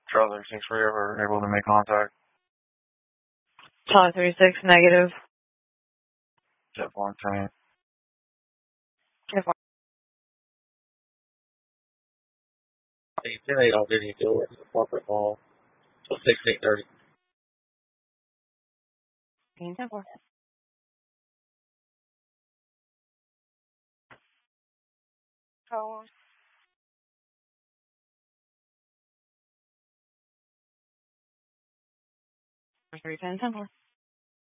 Charlie 36, were you ever able to make contact? Charlie 36, negative. Jet 110. Jet 1. Hey, 10-8 on duty, go at the corporate mall. So 16:30. 10-4. Code. 310-4.